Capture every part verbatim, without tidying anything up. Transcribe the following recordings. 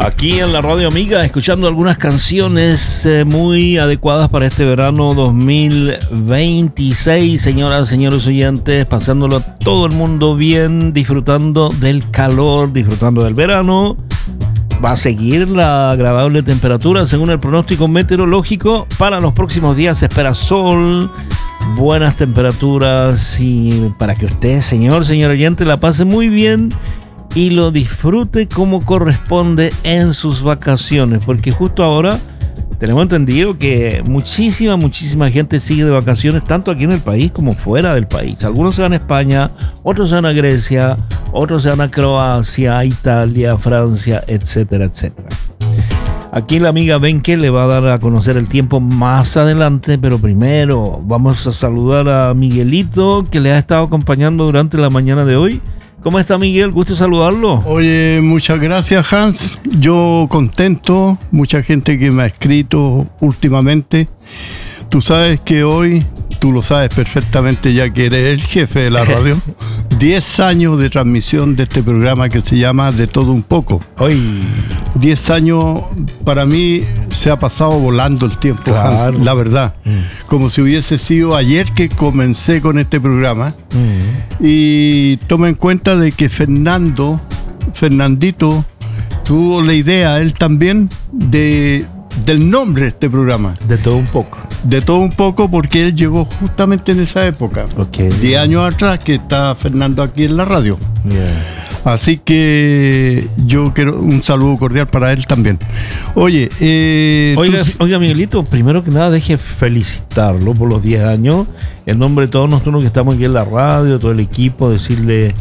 Aquí en la Radio Amiga, escuchando algunas canciones eh, muy adecuadas para este verano dos mil veintiséis. Señoras, señores oyentes, pasándolo a todo el mundo bien, disfrutando del calor, disfrutando del verano. Va a seguir la agradable temperatura según el pronóstico meteorológico. Para los próximos días se espera sol, buenas temperaturas, y para que usted, señor, señor oyente, la pase muy bien y lo disfrute como corresponde en sus vacaciones, porque justo ahora tenemos entendido que muchísima, muchísima gente sigue de vacaciones, tanto aquí en el país como fuera del país. Algunos se van a España, otros se van a Grecia, otros se van a Croacia, a Italia, Francia, etcétera, etcétera. Aquí la amiga Benke le va a dar a conocer el tiempo más adelante, pero primero vamos a saludar a Miguelito, que le ha estado acompañando durante la mañana de hoy. ¿Cómo está, Miguel? Gusto saludarlo. Oye, muchas gracias, Hans. Yo contento, mucha gente que me ha escrito últimamente. Tú sabes que hoy, tú lo sabes perfectamente ya que eres el jefe de la radio, diez años de transmisión de este programa que se llama De Todo Un Poco. Hoy. diez años, para mí se ha pasado volando el tiempo, claro. Hans, la verdad. Mm. Como si hubiese sido ayer que comencé con este programa. Mm. Y toma en cuenta de que Fernando, Fernandito, tuvo la idea, él también, de... del nombre de este programa. De Todo Un Poco. De Todo Un Poco, porque él llegó justamente en esa época. Okay. Diez años atrás que está Fernando aquí en la radio. Yeah. Así que yo quiero un saludo cordial para él también. Oye, eh, oiga, tú... oiga, Miguelito, primero que nada deje felicitarlo por los diez años. En nombre de todos nosotros que estamos aquí en la radio, todo el equipo, decirle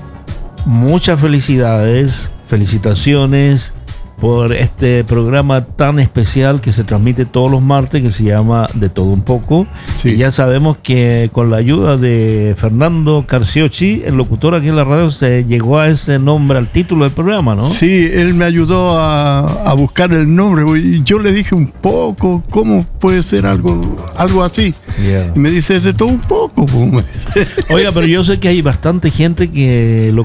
muchas felicidades, felicitaciones por este programa tan especial que se transmite todos los martes, que se llama De Todo Un Poco. Sí. Y ya sabemos que con la ayuda de Fernando Carciocci, el locutor aquí en la radio, se llegó a ese nombre, al título del programa, ¿no? Sí, él me ayudó a, a buscar el nombre y yo le dije un poco, ¿cómo puede ser algo, algo así? Yeah. Y me dice, De Todo Un Poco. Oiga, pero yo sé que hay bastante gente que lo